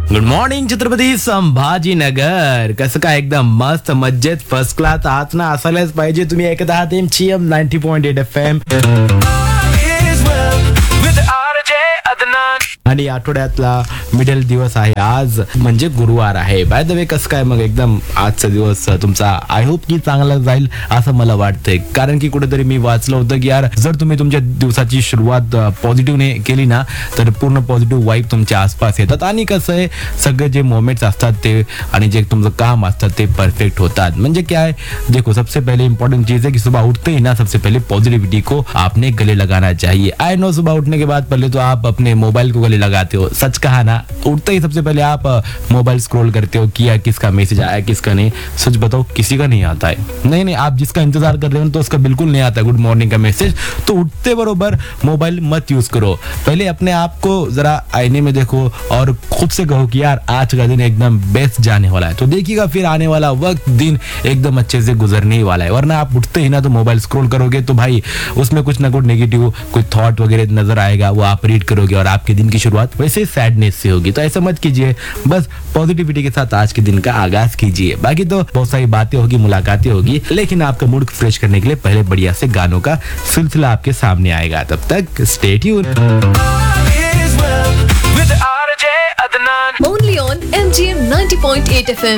Good morning Chhatrapati Sambhajinagar. कसं काय एकदम मस्त मज्जेत फर्स्ट क्लास आहात ना, असायलाच पाहिजे. तुम्ही ऐकत आहात MCM 90.8 FM आणि आठवड्यातला मिडल दिवस आहे आज, म्हणजे गुरुवार आहे. बाय द वे कसं काय मग एकदम आजचा दिवस तुमचा आय होप की चांगला जाईल असं मला वाटतंय. कारण की कुठेतरी मी वाचलं होतं की यार जर तुम्ही तुमच्या दिवसाची सुरुवात पॉझिटिव्हने केली ना तर पूर्ण पॉझिटिव्ह वाईब तुमच्या आसपास येतात आणि कसं आहे सगळे जे मोमेंट्स असतात ते आणि जे तुमचं काम असतात ते परफेक्ट होतात. म्हणजे क्या है, देखो सबसे पहले इंपॉर्टेंट चीज है कि सुबह उठते ही ना सबसे पहले पॉजिटिविटी को आपने गले लगाना चाहिए. आई नो सुबह उठने के बाद पहले तो आप अपने मोबाइल को गले लगाते हो. सच कहा ना, उठते ही सबसे पहले आप मोबाइल स्क्रॉल करते हो कि यार किसका मैसेज आया किसका नहीं. सच बताओ किसी का नहीं आता है. नहीं आप जिसका इंतजार कर रहे हो तो उसका बिल्कुल नहीं आता गुड मॉर्निंग का मैसेज. तो उठते बरोबर मोबाइल मत यूज करो. पहले अपने आप को जरा आईने में देखो और खुद से कहो कि यार आज का दिन एकदम बेस्ट जाने वाला है. तो देखिएगा फिर आने वाला वक्त दिन एकदम अच्छे से गुजरने ही वाला है. वरना आप उठते ही ना तो मोबाइल स्क्रॉल करोगे तो भाई उसमें कुछ ना कुछ नेगेटिव कोई थॉट वगैरह नजर आएगा, वो आप रीड करोगे और आपके दिन की शुरुआत वैसे सैडनेस से होगी. तो ऐसा मत कीजिए, बस पॉजिटिविटी के साथ आज के दिन का आगाज कीजिए. बाकी तो बहुत सारी बातें होगी, मुलाकातें होगी, लेकिन आपका मूड फ्रेश करने के लिए पहले बढ़िया से गानों का सिलसिला आपके सामने आएगा. तब तक stay tune. Only on MGM 90.8 FM.